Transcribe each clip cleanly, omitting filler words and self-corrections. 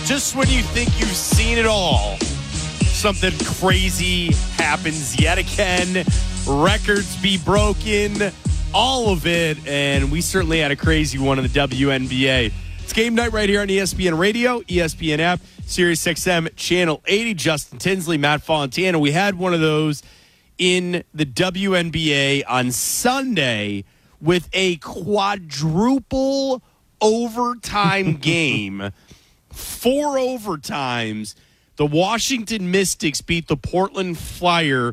Just when you think you've seen it all, something crazy happens yet again. Records be broken, all of it, and we certainly had a crazy one in the WNBA. It's game night right here on ESPN Radio, ESPN app, Sirius XM, Channel 80. Justin Tinsley, Matt Fontana. We had one of those in the WNBA on Sunday with a quadruple overtime game. 4 overtimes. The Washington Mystics beat the Portland Fire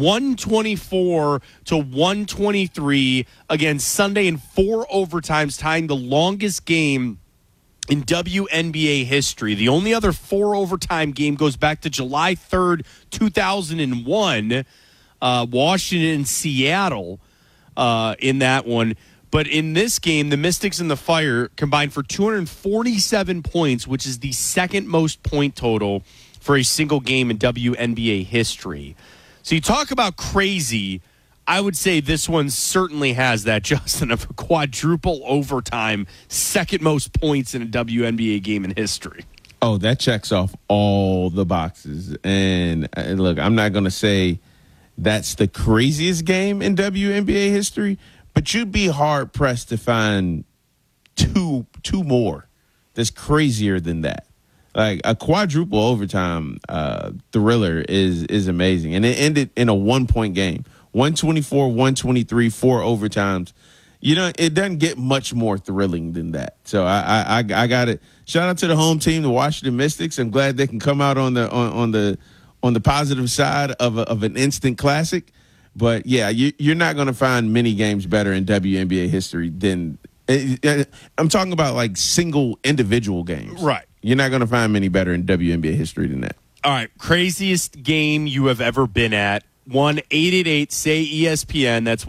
124-123 again Sunday in 4 overtimes, tying the longest game in WNBA history. The only other 4 overtime game goes back to July 3rd, 2001, Washington and Seattle in that one. But in this game, the Mystics and the Fire combined for 247 points, which is the second most point total for a single game in WNBA history. So you talk about crazy. I would say this one certainly has that, Justin, of a quadruple overtime, second most points in a WNBA game in history. Oh, that checks off all the boxes. And look, I'm not going to say that's the craziest game in WNBA history, but you'd be hard-pressed to find two more that's crazier than that. Like a quadruple overtime thriller is amazing. And it ended in a 1-point game. 124, 123, 4 overtimes. You know, it doesn't get much more thrilling than that. So I got it. Shout out to the home team, the Washington Mystics. I'm glad they can come out on the positive side of an instant classic. But yeah, you're not going to find many games better in WNBA history than I'm talking about like single individual games. Right. You're not going to find many better in WNBA history than that. All right. Craziest game you have ever been at. 1-888-SAY-ESPN. That's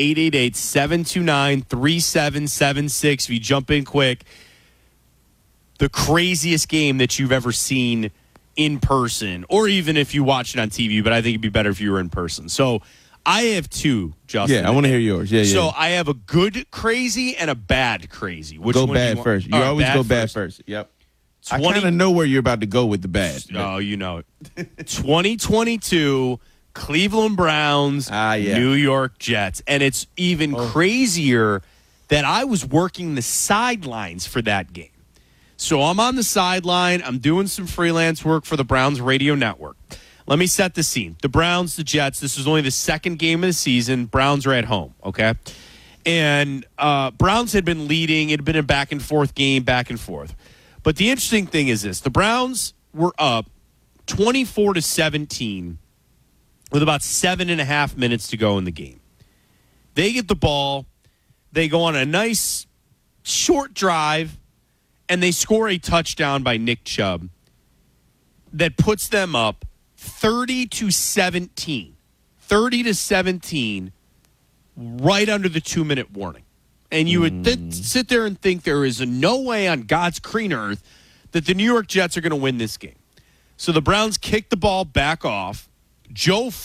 1-888-729-3776. If you jump in quick, the craziest game that you've ever seen in person, or even if you watch it on TV, but I think it'd be better if you were in person. So I have 2, Justin. Yeah, I want to hear yours. Yeah. So I have a good crazy and a bad crazy. Which go one bad first. You always go bad first. Yep. I kind of know where you're about to go with the bad. Oh, you know it. 2022 Cleveland Browns, New York Jets. And it's even crazier that I was working the sidelines for that game. So I'm on the sideline. I'm doing some freelance work for the Browns radio network. Let me set the scene. The Browns, the Jets, this is only the second game of the season. Browns are at home, okay? And Browns had been leading. It had been a back-and-forth game, back and forth. But the interesting thing is this. The Browns were up 24-17 with about 7.5 minutes to go in the game. They get the ball. They go on a nice short drive, and they score a touchdown by Nick Chubb that puts them up 30-17. 30-17 right under the 2-minute warning. And you would sit there and think there is no way on God's green earth that the New York Jets are going to win this game. So the Browns kick the ball back off. Joe